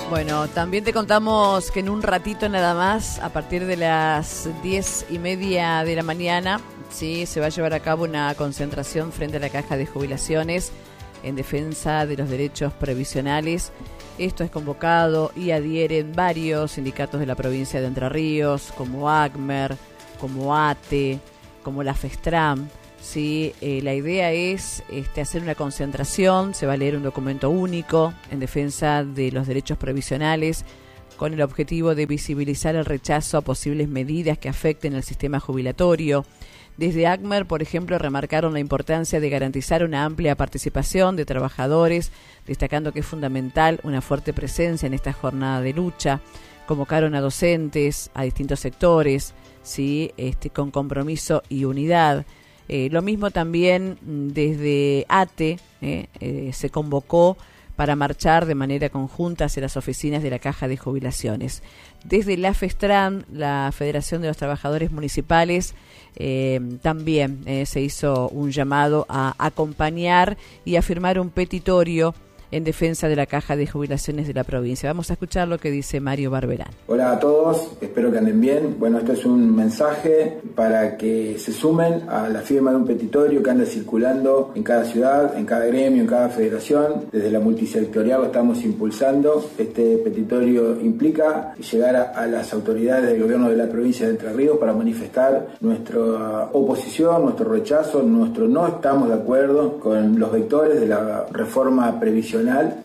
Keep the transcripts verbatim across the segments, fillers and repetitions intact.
Bueno, también te contamos que en un ratito nada más, a partir de las diez y media de la mañana, sí, se va a llevar a cabo una concentración frente a la Caja de Jubilaciones en defensa de los derechos previsionales. Esto es convocado y adhieren varios sindicatos de la provincia de Entre Ríos, como ACMER, como ATE, como la FESTRAM. Sí, eh, la idea es este, hacer una concentración, se va a leer un documento único en defensa de los derechos previsionales con el objetivo de visibilizar el rechazo a posibles medidas que afecten al sistema jubilatorio. Desde ACMER, por ejemplo, remarcaron la importancia de garantizar una amplia participación de trabajadores, destacando que es fundamental una fuerte presencia en esta jornada de lucha. Convocaron a docentes, a distintos sectores, sí, este, con compromiso y unidad. Eh, lo mismo también desde ATE eh, eh, se convocó para marchar de manera conjunta hacia las oficinas de la Caja de Jubilaciones. Desde la FESTRAN, la Federación de los Trabajadores Municipales, eh, también eh, se hizo un llamado a acompañar y a firmar un petitorio en defensa de la Caja de Jubilaciones de la provincia. Vamos a escuchar lo que dice Mario Barberán. Hola a todos, espero que anden bien. Bueno, esto es un mensaje para que se sumen a la firma de un petitorio que anda circulando en cada ciudad, en cada gremio, en cada federación. Desde la multisectorial lo estamos impulsando. Este petitorio implica llegar a, a las autoridades del gobierno de la provincia de Entre Ríos para manifestar nuestra oposición, nuestro rechazo, nuestro no estamos de acuerdo con los vectores de la reforma previsional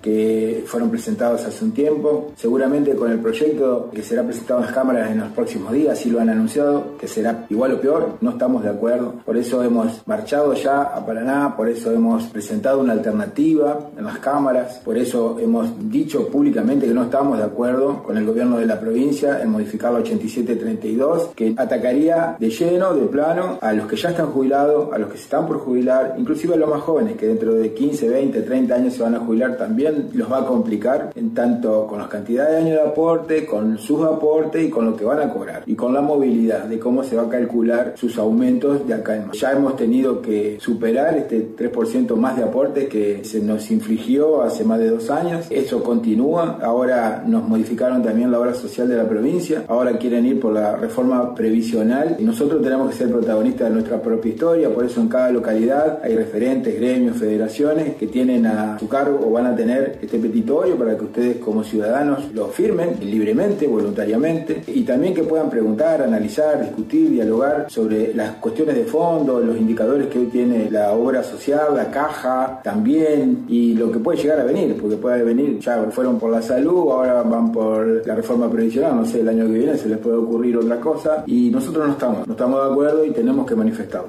que fueron presentados hace un tiempo, seguramente con el proyecto que será presentado en las cámaras en los próximos días, sí lo han anunciado, que será igual o peor, no estamos de acuerdo, por eso hemos marchado ya a Paraná, por eso hemos presentado una alternativa en las cámaras, por eso hemos dicho públicamente que no estamos de acuerdo con el gobierno de la provincia en modificar la ochenta y siete treinta y dos, que atacaría de lleno, de plano, a los que ya están jubilados, a los que se están por jubilar, inclusive a los más jóvenes, que dentro de quince, veinte, treinta años se van a jubilar, también los va a complicar en tanto con las cantidades de años de aporte, con sus aportes y con lo que van a cobrar y con la movilidad de cómo se va a calcular sus aumentos de acá en más. Ya hemos tenido que superar este tres por ciento más de aportes que se nos infligió hace más de dos años. Eso continúa. Ahora nos modificaron también la obra social de la provincia. Ahora quieren ir por la reforma previsional y nosotros tenemos que ser protagonistas de nuestra propia historia. Por eso en cada localidad hay referentes, gremios, federaciones que tienen a su cargo van a tener este petitorio para que ustedes como ciudadanos lo firmen libremente, voluntariamente, y también que puedan preguntar, analizar, discutir, dialogar sobre las cuestiones de fondo, los indicadores que hoy tiene la obra social, la caja también, y lo que puede llegar a venir, porque puede venir, ya fueron por la salud, ahora van por la reforma previsional, no sé, el año que viene se les puede ocurrir otra cosa, y nosotros no estamos, no estamos de acuerdo y tenemos que manifestarlo.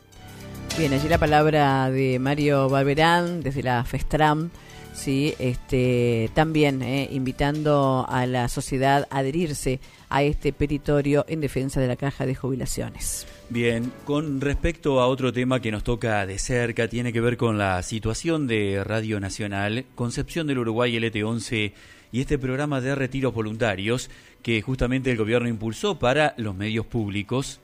Bien, allí la palabra de Mario Barberán desde la FESTRAM. Sí, este, también eh, invitando a la sociedad a adherirse a este petitorio en defensa de la Caja de Jubilaciones. Bien, con respecto a otro tema que nos toca de cerca, tiene que ver con la situación de Radio Nacional, Concepción del Uruguay L T once y este programa de retiros voluntarios que justamente el gobierno impulsó para los medios públicos.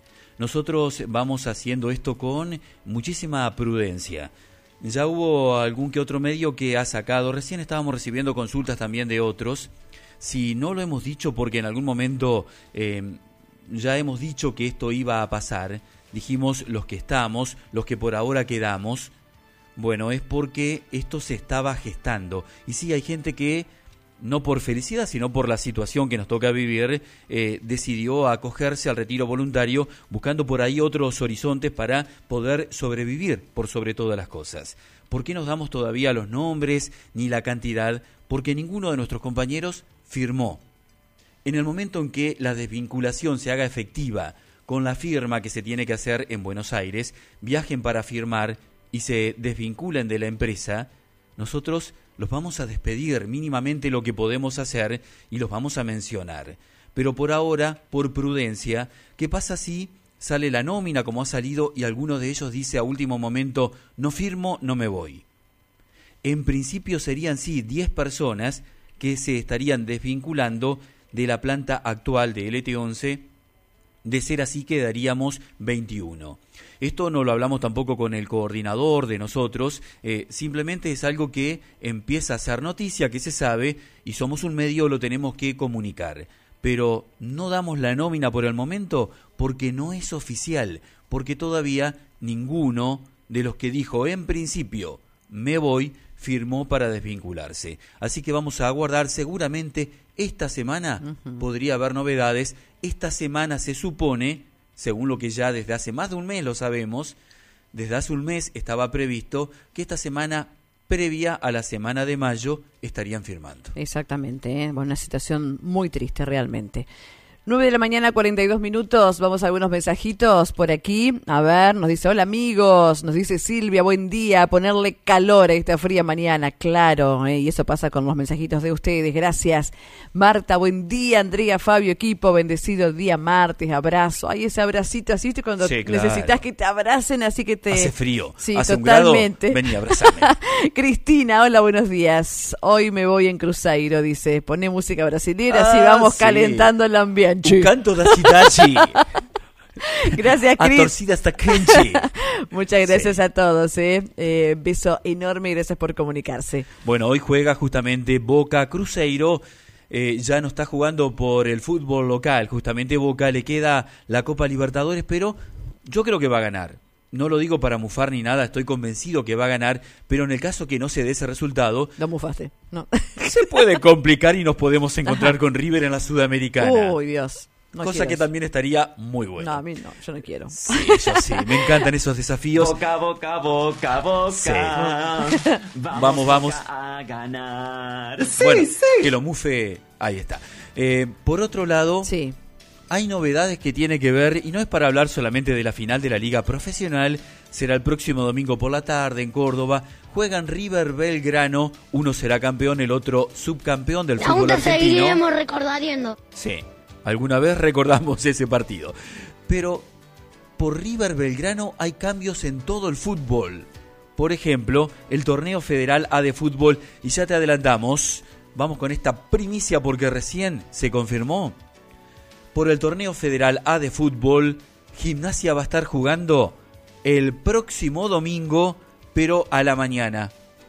Nosotros vamos haciendo esto con muchísima prudencia. Ya hubo algún que otro medio que ha sacado, recién estábamos recibiendo consultas también de otros, si no lo hemos dicho porque en algún momento eh, ya hemos dicho que esto iba a pasar, dijimos los que estamos, los que por ahora quedamos, bueno, es porque esto se estaba gestando. Y sí, hay gente que, no por felicidad, sino por la situación que nos toca vivir, eh, decidió acogerse al retiro voluntario, buscando por ahí otros horizontes para poder sobrevivir por sobre todas las cosas. ¿Por qué nos damos todavía los nombres ni la cantidad? Porque ninguno de nuestros compañeros firmó. En el momento en que la desvinculación se haga efectiva con la firma que se tiene que hacer en Buenos Aires, viajen para firmar y se desvinculen de la empresa, nosotros los vamos a despedir mínimamente lo que podemos hacer y los vamos a mencionar. Pero por ahora, por prudencia, ¿qué pasa si sale la nómina como ha salido y alguno de ellos dice a último momento, no firmo, no me voy? En principio serían sí diez personas que se estarían desvinculando de la planta actual de L T once De ser así quedaríamos veintiuno. Esto no lo hablamos tampoco con el coordinador de nosotros, eh, simplemente es algo que empieza a ser noticia, que se sabe, y somos un medio, lo tenemos que comunicar. Pero no damos la nómina por el momento porque no es oficial, porque todavía ninguno de los que dijo en principio me voy firmó para desvincularse. Así que vamos a aguardar, seguramente esta semana uh-huh. podría haber novedades. Esta semana se supone, según lo que ya desde hace más de un mes lo sabemos, desde hace un mes estaba previsto que esta semana previa a la semana de mayo estarían firmando. Exactamente, ¿eh? Una situación muy triste realmente. nueve de la mañana, cuarenta y dos minutos, vamos a algunos mensajitos por aquí. A ver, nos dice, hola amigos, nos dice Silvia, buen día, ponerle calor a esta fría mañana, claro, ¿eh? Y eso pasa con los mensajitos de ustedes, gracias. Marta, buen día, Andrea, Fabio, equipo, bendecido día martes, abrazo. Ay, ese abracito, así, ¿viste? Cuando sí, claro. necesitas que te abracen, así que te... Hace frío, sí, hace totalmente. Un grado, vení, abrazame. Cristina, hola, buenos días, hoy me voy en Cruzeiro, dice, poné música brasilera, ah, así vamos sí. calentando el ambiente. Un canto da cidade. Gracias, Cris. A torcida está quente. Muchas gracias sí. a todos. ¿eh? Eh, beso enorme y gracias por comunicarse. Bueno, hoy juega justamente Boca Cruzeiro. Eh, ya no está jugando por el fútbol local. Justamente Boca le queda la Copa Libertadores, pero yo creo que va a ganar. No lo digo para mufar ni nada, estoy convencido que va a ganar, pero en el caso que no se dé ese resultado... No mufaste, no. Se puede complicar y nos podemos encontrar Ajá. con River en la Sudamericana. Uy, Dios. No Cosa que también estaría muy buena. No, a mí no, yo no quiero. Sí, yo sí, me encantan esos desafíos. Boca, boca, boca, boca. Sí. Vamos, vamos. vamos. A ganar. Sí, bueno, sí. Que lo mufe, ahí está. Eh, por otro lado... Sí. Hay novedades que tiene que ver, y no es para hablar solamente de la final de la Liga Profesional, será el próximo domingo por la tarde en Córdoba, juegan River Belgrano, uno será campeón, el otro subcampeón del fútbol argentino. Aún seguiremos recordando. Sí, alguna vez recordamos ese partido. Pero por River Belgrano hay cambios en todo el fútbol. Por ejemplo, el torneo federal A de fútbol, y ya te adelantamos, vamos con esta primicia porque recién se confirmó. Por el torneo federal A de fútbol, Gimnasia va a estar jugando el próximo domingo, pero a la mañana,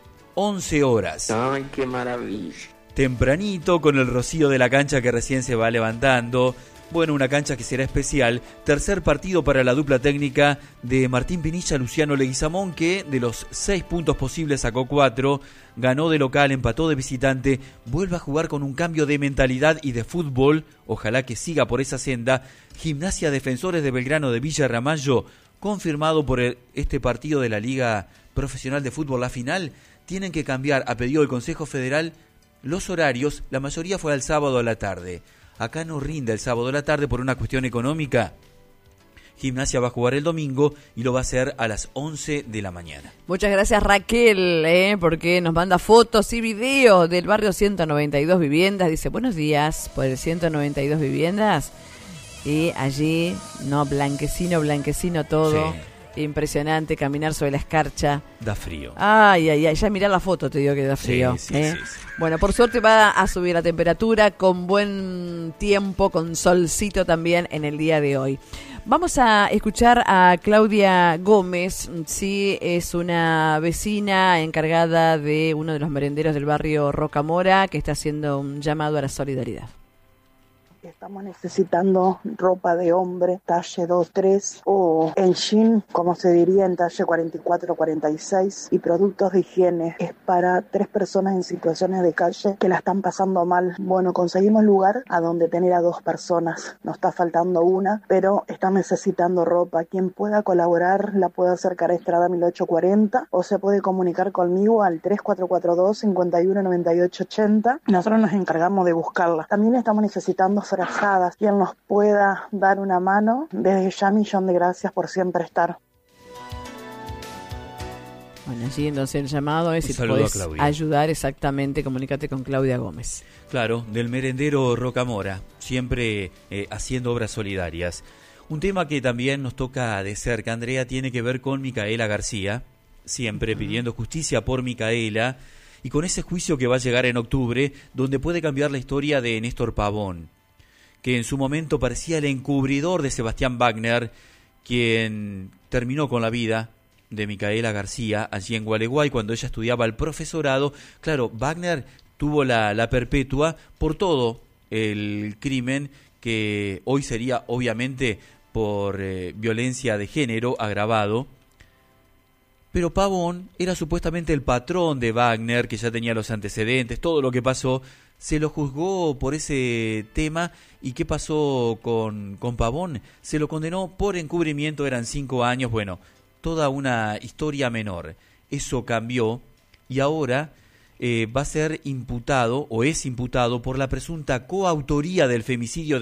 once horas. ¡Ay, qué maravilla! Tempranito, con el rocío de la cancha que recién se va levantando. Bueno, una cancha que será especial. Tercer partido para la dupla técnica de Martín Pinilla, Luciano Leguizamón, que de los seis puntos posibles sacó cuatro, ganó de local, empató de visitante, vuelve a jugar con un cambio de mentalidad y de fútbol, ojalá que siga por esa senda. Gimnasia Defensores de Belgrano de Villa Ramallo, confirmado por el, este partido de la Liga Profesional de Fútbol, la final, tienen que cambiar a pedido del Consejo Federal los horarios, la mayoría fue al sábado a la tarde. Acá no rinde el sábado a la tarde por una cuestión económica. Gimnasia va a jugar el domingo y lo va a hacer a las once de la mañana. Muchas gracias, Raquel, eh, porque nos manda fotos y videos del barrio ciento noventa y dos Viviendas. Dice, buenos días, por el ciento noventa y dos Viviendas. Y allí, no, blanquecino, blanquecino todo. Sí. Impresionante, caminar sobre la escarcha. Da frío. Ay, ay, ay, ya mirá la foto, te digo que da frío. Sí, sí, ¿eh? sí, sí. Bueno, por suerte va a subir la temperatura con buen tiempo, con solcito también en el día de hoy. Vamos a escuchar a Claudia Gómez, sí, es una vecina encargada de uno de los merenderos del barrio Rocamora, que está haciendo un llamado a la solidaridad. Estamos necesitando ropa de hombre, talle dos tres o en jean, como se diría, en talle cuarenta y cuatro cuarenta y seis, y productos de higiene. Es para tres personas en situaciones de calle que la están pasando mal. Bueno, conseguimos lugar a donde tener a dos personas. Nos está faltando una, pero están necesitando ropa. Quien pueda colaborar la puede acercar a Estrada mil ochocientos cuarenta o se puede comunicar conmigo al tres cuatro cuatro dos, cinco uno nueve ocho ocho cero. Nosotros nos encargamos de buscarla. También estamos necesitando frazadas. Quien nos pueda dar una mano, desde ya millón de gracias por siempre estar. Bueno, allí entonces el llamado es si puedes ayudar, exactamente, comunícate con Claudia Gómez. Claro, del merendero Rocamora, siempre eh, haciendo obras solidarias. Un tema que también nos toca de cerca, Andrea, tiene que ver con Micaela García, siempre uh-huh. pidiendo justicia por Micaela, y con ese juicio que va a llegar en octubre, donde puede cambiar la historia de Néstor Pavón, que en su momento parecía el encubridor de Sebastián Wagner, quien terminó con la vida de Micaela García allí en Gualeguay cuando ella estudiaba el profesorado. Claro, Wagner tuvo la, la perpetua por todo el crimen que hoy sería obviamente por eh, violencia de género agravado. Pero Pavón era supuestamente el patrón de Wagner, que ya tenía los antecedentes, todo lo que pasó, se lo juzgó por ese tema. ¿Y qué pasó con, con Pavón? Se lo condenó por encubrimiento, eran cinco años, bueno, toda una historia menor. Eso cambió y ahora eh, va a ser imputado, o es imputado, por la presunta coautoría del femicidio de